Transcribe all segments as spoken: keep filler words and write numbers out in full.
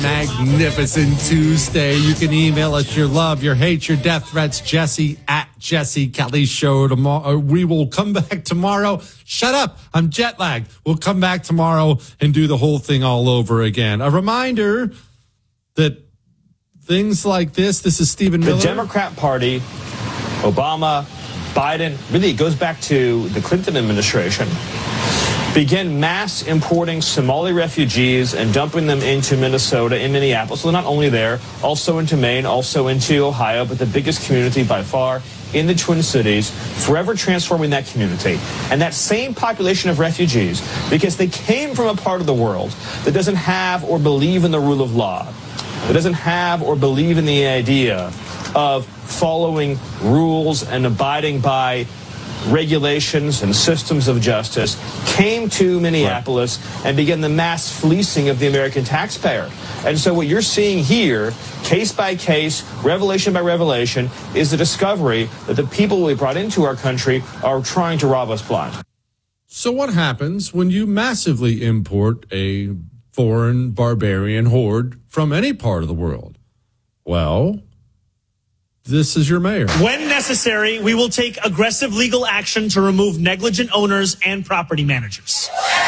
Magnificent Tuesday. You can email us your love, your hate, your death threats, Jesse at Jesse Kelly Show. Tomorrow, we will come back tomorrow. Shut up. I'm jet lagged. We'll come back tomorrow and do the whole thing all over again. A reminder that things like this, this is Stephen Miller. The Democrat Party, Obama, Biden, really it goes back to the Clinton administration, began mass importing Somali refugees and dumping them into Minnesota in Minneapolis. So they're not only there, also into Maine, also into Ohio, but the biggest community by far in the Twin Cities, forever transforming that community. And that same population of refugees, because they came from a part of the world that doesn't have or believe in the rule of law, that doesn't have or believe in the idea of following rules and abiding by regulations and systems of justice, came to Minneapolis and began the mass fleecing of the American taxpayer. And so what you're seeing here, case by case, revelation by revelation, is the discovery that the people we brought into our country are trying to rob us blind. So what happens when you massively import a foreign barbarian horde from any part of the world? Well, this is your mayor. When necessary, we will take aggressive legal action to remove negligent owners and property managers.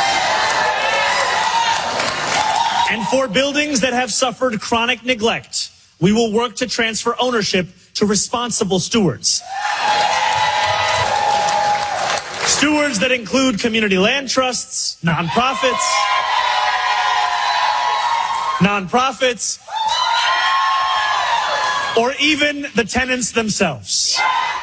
And for buildings that have suffered chronic neglect, we will work to transfer ownership to responsible stewards. Stewards that include community land trusts, nonprofits, nonprofits, or even the tenants themselves.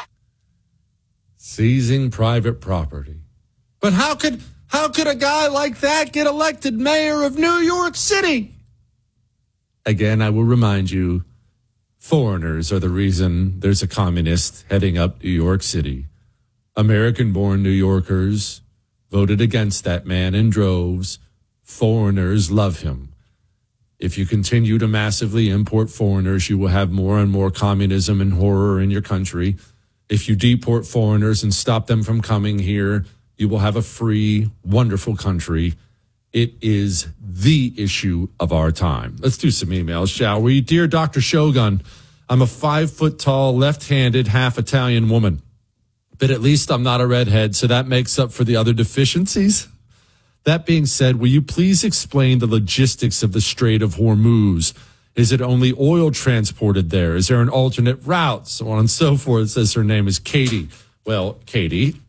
Seizing private property. But how could how could a guy like that get elected mayor of New York City? Again, I will remind you, foreigners are the reason there's a communist heading up New York City. American-born New Yorkers voted against that man in droves. Foreigners love him. If you continue to massively import foreigners, you will have more and more communism and horror in your country. If you deport foreigners and stop them from coming here, you will have a free, wonderful country. It is the issue of our time. Let's do some emails, shall we? Dear Doctor Shogun, I'm a five-foot-tall, left-handed, half-Italian woman. But at least I'm not a redhead, so that makes up for the other deficiencies. That being said, will you please explain the logistics of the Strait of Hormuz? Is it only oil transported there? Is there an alternate route? So on and so forth. It says her name is Katie. Well, Katie,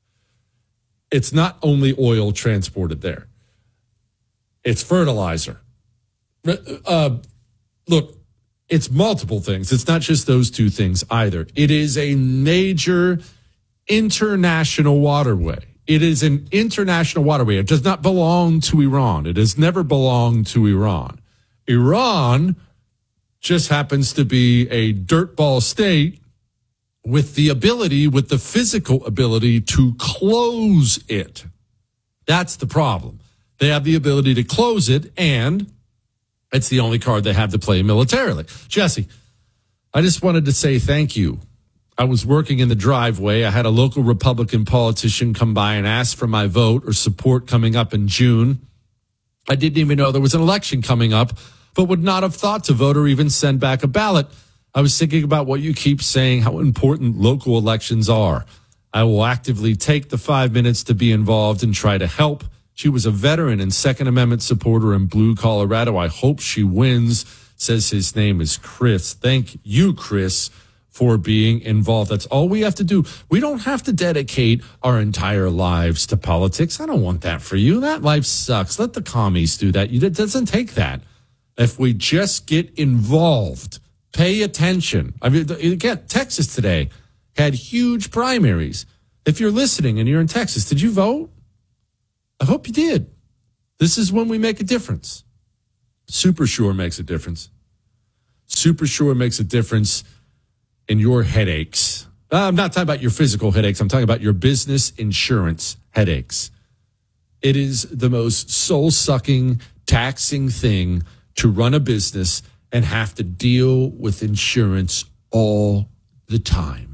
it's not only oil transported there. It's fertilizer. Uh, look, it's multiple things. It's not just those two things either. It is a major international waterway. It is an international waterway. It does not belong to Iran. It has never belonged to Iran. Iran just happens to be a dirtball state with the ability, with the physical ability to close it. That's the problem. They have the ability to close it, and it's the only card they have to play militarily. Jesse, I just wanted to say thank you. I was working in the driveway. I had a local Republican politician come by and ask for my vote or support coming up in June. I didn't even know there was an election coming up, but would not have thought to vote or even send back a ballot. I was thinking about what you keep saying, how important local elections are. I will actively take the five minutes to be involved and try to help. She was a veteran and Second Amendment supporter in Blue, Colorado. I hope she wins. Says his name is Chris. Thank you, Chris, for being involved. That's all we have to do. We don't have to dedicate our entire lives to politics. I don't want that for you. That life sucks. Let the commies do that. It doesn't take that. If we just get involved, pay attention. I mean, again, Texas today had huge primaries. If you're listening and you're in Texas, did you vote? I hope you did. This is when we make a difference. Super Sure makes a difference. Super Sure makes a difference in your headaches. I'm not talking about your physical headaches. I'm talking about your business insurance headaches. It is the most soul-sucking, taxing thing to run a business and have to deal with insurance all the time.